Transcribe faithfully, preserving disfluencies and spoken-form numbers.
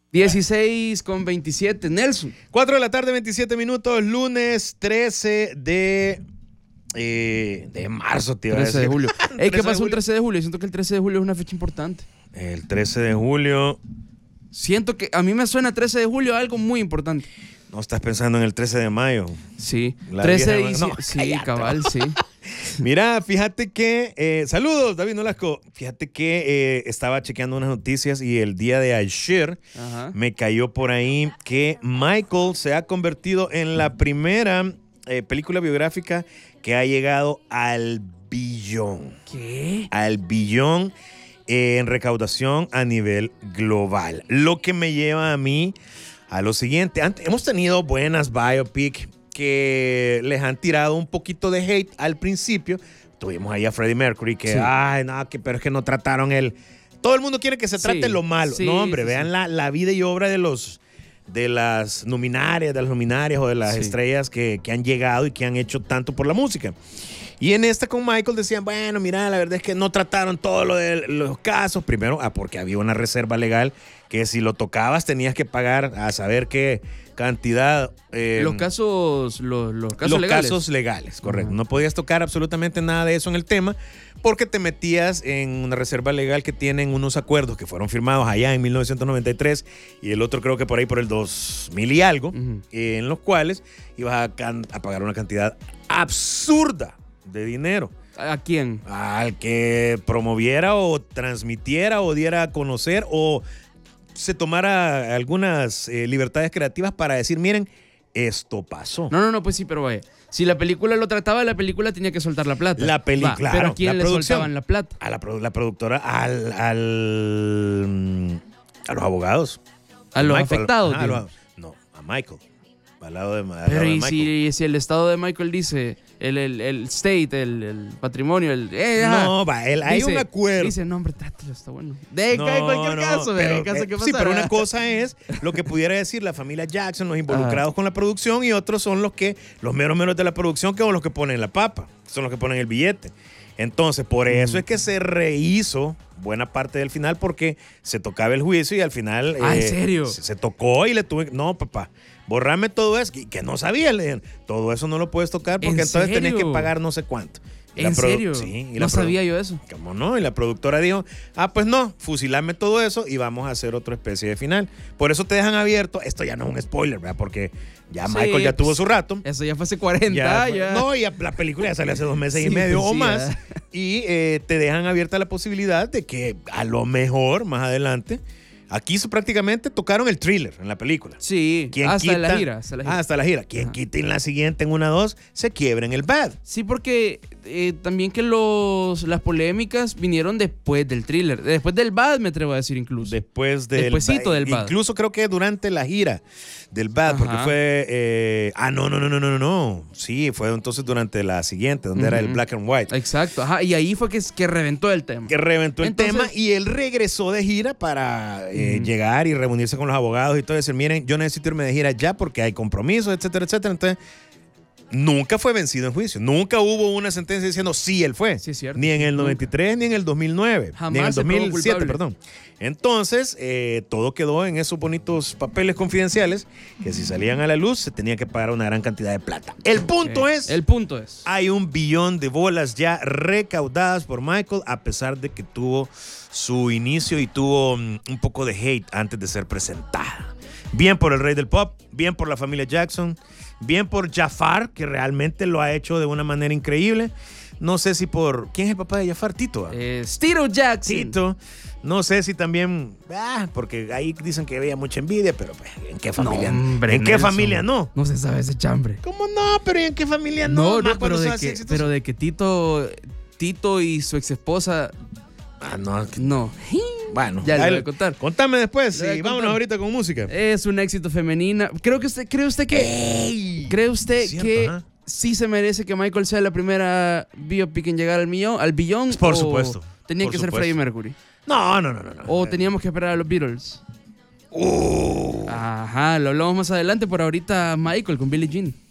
dieciséis con veintisiete, Nelson. cuatro de la tarde, veintisiete minutos, lunes trece de... Eh, de marzo, tío. trece de julio. Ey, ¿qué pasó el trece de julio? Siento que el trece de julio es una fecha importante. El trece de julio... Siento que a mí me suena trece de julio algo muy importante. No estás pensando en el trece de mayo. Sí. La trece de vieja- diciembre. no, sí, cállate. cabal, sí. Mira, fíjate que... eh, saludos, David Nolasco. Fíjate que eh, estaba chequeando unas noticias y el día de ayer Ajá. me cayó por ahí que Michael se ha convertido en la primera eh, película biográfica que ha llegado al billón. ¿Qué? Al billón eh, en recaudación a nivel global. Lo que me lleva a mí a lo siguiente. Ante- hemos tenido buenas biopic que les han tirado un poquito de hate al principio. Tuvimos ahí a Freddie Mercury que, Sí. ay, no, que, pero es que no trataron el... Todo el mundo quiere que se trate Sí, lo malo. sí, no, hombre, sí, vean sí. La, la vida y obra de los... de las luminarias, de las luminarias o de las Sí. estrellas que, que han llegado y que han hecho tanto por la música. Y en esta con Michael decían, bueno, mira, la verdad es que no trataron todo lo de los casos. Primero, ah, porque había una reserva legal que si lo tocabas tenías que pagar a saber qué cantidad. eh, Los casos, los, los casos los legales. casos legales, correcto. Ujú. No podías tocar absolutamente nada de eso en el tema porque te metías en una reserva legal que tienen unos acuerdos que fueron firmados allá en mil novecientos noventa y tres y el otro creo que por ahí por el dos mil y algo, Ujú. eh, en los cuales ibas a, can- a pagar una cantidad absurda de dinero ¿A quién? al que promoviera o transmitiera o diera a conocer o se tomara algunas eh, libertades creativas para decir, miren, esto pasó. No, no, no, pues sí, pero vaya. Si la película lo trataba, la película tenía que soltar la plata. La película, Va, claro, pero ¿a quién la le producción. soltaban la plata? A la, produ- la productora, al, al, mm, a los abogados. A los Michael, afectados, ajá, a digo. los- no, a Michael. Al lado de, al lado Pero de y Michael. si, si el estado de Michael dice, el, el, el state, el, el patrimonio, el... Eh, ajá, No, va, él, hay dice- un acuerdo. Dice, no, hombre, trátelo, está bueno. De No, en cualquier no, caso, ve, pero, en caso eh, que sí, pasara. pero una cosa es lo que pudiera decir la familia Jackson, los involucrados con la producción, y otros son los que, los meros meros de la producción, que son los que ponen la papa, son los que ponen el billete. Entonces, por eso Mm. es que se rehizo buena parte del final, porque se tocaba el juicio y al final... Ah, ¿en eh, serio? Se, se tocó y le tuve... No, papá, borrame todo eso, que, que no sabía, le dijeron, todo eso no lo puedes tocar porque ¿En entonces tenés que serio? pagar no sé cuánto. Y la ¿En produ- serio? Sí. y la No produ- sabía yo eso. ¿Cómo no? Y la productora dijo, ah, pues no, fusilame todo eso y vamos a hacer otra especie de final. Por eso te dejan abierto. Esto ya no es un spoiler, ¿verdad? Porque ya Sí, Michael ya pues, tuvo su rato. Eso ya fue hace cuarenta Ya ya. fue- No, y la película ya salió hace dos meses y Sí, medio pues o sí, más. ya. Y eh, te dejan abierta la posibilidad de que a lo mejor más adelante. Aquí su- prácticamente tocaron el thriller en la película. Sí, ¿Quién hasta quita- la gira. Hasta la gira. Ah, hasta la gira. Quien Ajá. quita en la siguiente, en una dos, se quiebra en el bad. Sí, porque eh, también que los, las polémicas vinieron después del thriller. Después del Bad, me atrevo a decir incluso. Después del Despuesito del Bad. Incluso creo que durante la gira del Bad, porque Ajá. fue... eh, ah, no, no, no, no, no, no, no. Sí, fue entonces durante la siguiente, donde era el Ujú. Black and White. Exacto, ajá. Y ahí fue que, que reventó el tema. Que reventó el Entonces- tema y él regresó de gira para eh, Ujú. llegar y reunirse con los abogados y todo. Decir, miren, yo necesito irme de gira ya porque hay compromisos, etcétera, etcétera. Entonces, nunca fue vencido en juicio. Nunca hubo una sentencia diciendo sí, él fue. Sí, es cierto. Ni en el Nunca. noventa y tres, ni en el dos mil nueve. Jamás ni en el se probó dos mil siete, culpable. perdón. Entonces, eh, todo quedó en esos bonitos papeles confidenciales que si salían a la luz se tenía que pagar una gran cantidad de plata. El punto Ok. es... El punto es. Hay un billón de bolas ya recaudadas por Michael, a pesar de que tuvo su inicio y tuvo mm, un poco de hate antes de ser presentada. Bien por el rey del pop, bien por la familia Jackson, bien por Jafar, que realmente lo ha hecho de una manera increíble. No sé si por... ¿Quién es el papá de Jafar? Tito. ¿ah? Eh, Tito Jackson. Tito. No sé si también... Ah, porque ahí dicen que había mucha envidia, pero pues, ¿en qué familia? No, hombre, ¿En qué Nelson. familia no? No se sabe ese chambre. ¿Cómo no? Pero ¿y en qué familia no? No, Más no, pero cuando de, son así que, exitosos. pero de que Tito, Tito y su ex esposa, Ah, no. no. Bueno, Ya le ahí- voy a contar. Contame después Le voy a y vámonos contar. ahorita con música. Es un éxito femenina. Creo que usted, ¿cree usted que, ¡Ey! cree usted Cierto, que ajá. sí se merece que Michael sea la primera biopic en llegar al millón, al billón? Por o supuesto, Tenía por que ser supuesto. Freddie Mercury. No, no, no, no. no. O teníamos que esperar a los Beatles. Uh. Ajá, lo hablamos más adelante. Por ahorita Michael con Billie Jean.